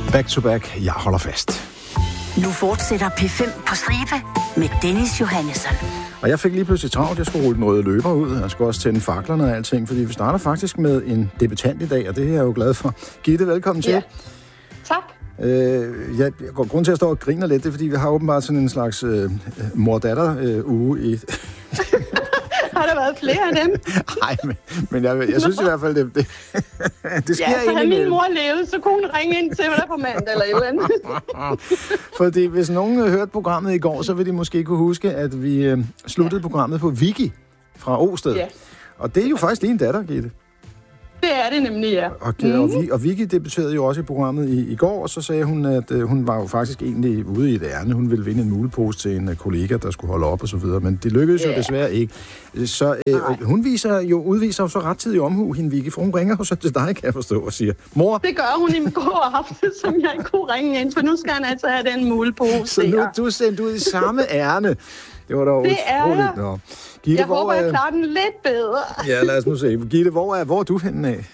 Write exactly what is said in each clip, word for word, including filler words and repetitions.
Back to back, jeg holder fast. Nu fortsætter P fem på stribe med Dennis Johannesson. Og jeg fik lige pludselig travlt, jeg skulle rulle den røde løber ud. Jeg skulle også tænde faklerne og alting, fordi vi starter faktisk med en debutant i dag, og det er jeg jo glad for. Gitte, velkommen til. Ja. Tak. Øh, jeg, jeg går grund til at stå og griner lidt, det er, fordi vi har åbenbart sådan en slags øh, mor-datter-uge i... Har der været flere af dem? Nej, men, men jeg, jeg synes i hvert fald, det, det, det sker ja, så havde egentlig. min mor levet, så kunne hun ringe ind til mig der på mandag eller et eller andet. Fordi hvis nogen hørte programmet i går, så vil de måske kunne huske, at vi øh, sluttede ja. programmet på Vicky fra Osted. Ja. Og det er jo faktisk din datter, Gitte. Det er det nemlig, ja. Og, mm-hmm. og, og Vicky debuterede jo også i programmet i, i går, og så sagde hun, at øh, hun var jo faktisk egentlig ude i et ærne. Hun ville vinde en mulepose til en uh, kollega, der skulle holde op og så videre, men det lykkedes yeah. jo desværre ikke. Så øh, hun viser jo, udviser jo så rettidig omhu, hende Vicky, for hun ringer jo så til dig, kan jeg forstå, og siger, mor... Det gør hun i går aften, som jeg ikke kunne ringe ind, for nu skal han altså have den mulepose. Så nu er du sendt ud i samme ærne. Det var da det er Nå. Gitte, jeg hvor, håber, jeg klarer den lidt bedre. Ja, lad os nu se. Gitte, hvor er, hvor er du henne af?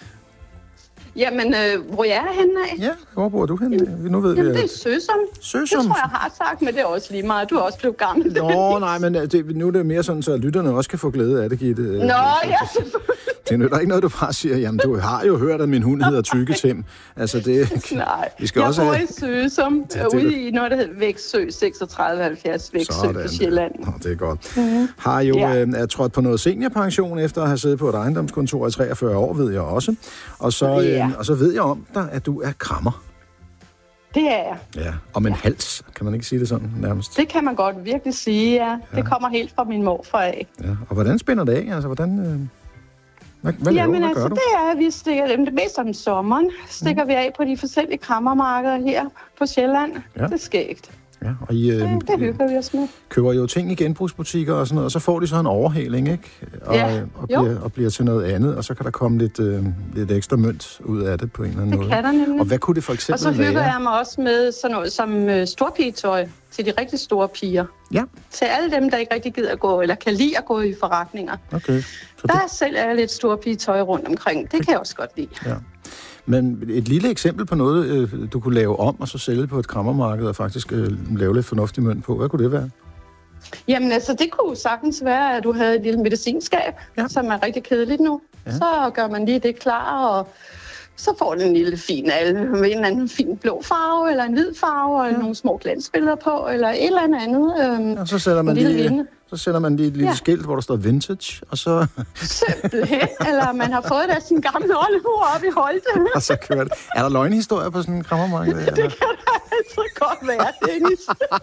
Jamen, øh, hvor jeg er henne af? Ja, hvor bor du henne af? Nu ved Jamen, vi, det er Søsom. Søsom? Det tror jeg har sagt, men det er også lige meget. Du er også blevet gammel. Nå, nej, men det, nu er det mere sådan, så lytterne også kan få glæde af det, Gitte. Nå, ja, det nytter ikke noget, du bare siger, jamen, du har jo hørt, at min hund hedder Tykketim. Altså, det... Nej, vi skal jeg også bor have... i Søsom, ja, det... ude i noget, der hedder Væksø, seksogtredive halvfjerds Væksø på Sjælland. Nå, det er godt. Mm-hmm. Har jo ja. øh, er trådt på noget seniorpension, efter at have siddet på et ejendomskontor i treogfyrre år, ved jeg også. Og så, ja. øh, og så ved jeg om dig, at du er krammer. Det er jeg. Ja, om en ja. hals, kan man ikke sige det sådan nærmest? Det kan man godt virkelig sige, ja. ja. Det kommer helt fra min morfar af. Ja, og hvordan spænder det af? Altså, hvordan... Øh... Hvad, hvad Jamen laver, altså, hvad gør du? det er, at vi stikker dem, det mest om sommeren, stikker mm. vi af på de forskellige krammermarkeder her på Sjælland. Ja. Det er skægt. Ja, og I, øh, ja, det hygger vi os med. Køber jo ting i genbrugsbutikker og sådan noget, og så får de så en overhaling, ikke? Og, ja, og, bliver, og bliver til noget andet, og så kan der komme lidt, øh, lidt ekstra mønt ud af det på en eller anden det måde. Det kan der nemlig. Og hvad kunne det for eksempel være? Og så hygger være? jeg mig også med sådan noget som øh, storpigetøj til de rigtig store piger. Ja. Til alle dem, der ikke rigtig gider at gå, eller kan lide at gå i forretninger. Okay. Så der det... er selv er lidt storpigetøj rundt omkring. Det kan jeg også godt lide. Ja. Men et lille eksempel på noget, øh, du kunne lave om, og så sælge på et krammermarked, og faktisk øh, lave lidt fornuftig mønt på. Hvad kunne det være? Jamen altså, det kunne sagtens være, at du havde et lille medicinskab, ja. som er rigtig kedeligt nu. Ja. Så gør man lige det klar, og så får den en lille fin alve med en anden fin blå farve, eller en hvid farve, og ja. nogle små glansbilleder på, eller et eller andet. Øhm, og så sætter man lige... Så sender man lige et lille ja. skilt, hvor der står vintage, og så... Simpelthen. Eller man har fået det af sin gamle oldemor op i Holte. Og så kører det. Er der løgnhistorier på sådan en krammermarked? Det kan der altså godt være, Dennis.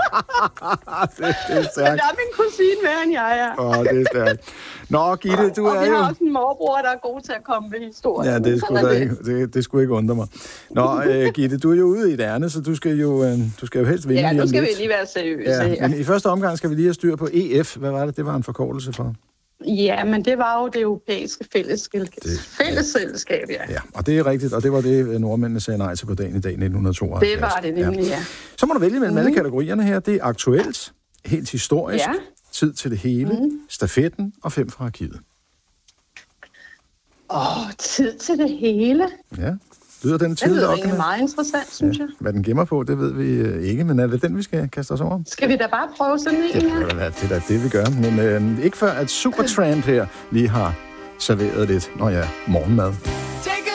det, det er stærkt. Men der er min kusine mere, end jeg er. Åh, det er stærkt. Nå, Gitte, du og er vi jo... har også en morbror, der er god til at komme med historier. Ja, det skulle, det. Ikke, det, det skulle ikke undre mig. Nå, uh, Gitte, du er jo ude i et ærne, så du skal jo, uh, du skal jo helst vinde. Ja, nu skal vi lidt. lige være seriøse ja, her. Men i første omgang skal vi lige have styr på E F. Hvad var det? Det var en forkortelse for? Ja, men det var jo det europæiske fællesskab. Fællesselskab, ja. Ja, og det er rigtigt, og det var det, nordmændene sagde nej til på dagen i dag nitten tooghalvfjerds. Det var det nemlig, ja. Så må du vælge mellem mm. alle kategorierne her. Det er aktuelt, helt historisk, ja. tid til det hele, mm. stafetten og fem fra arkivet. Åh, oh, tid til det hele? Ja, lyder den tid. Det lyder egentlig meget interessant, synes ja. jeg. Hvad den gemmer på, det ved vi ikke, men er det den, vi skal kaste os over? Skal vi da bare prøve sådan en ja, her? Ja, det er da det, vi gør. Men øh, ikke før, at Supertramp her lige har serveret lidt, når ja, morgenmad.